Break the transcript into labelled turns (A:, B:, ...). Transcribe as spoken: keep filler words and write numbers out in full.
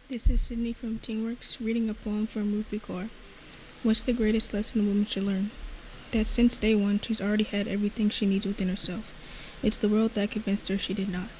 A: This is Sydney from Teamworks reading a poem from Rupi Kaur. What's the greatest lesson a woman should learn? That since day one, she's already had everything she needs within herself. It's the world that convinced her she did not.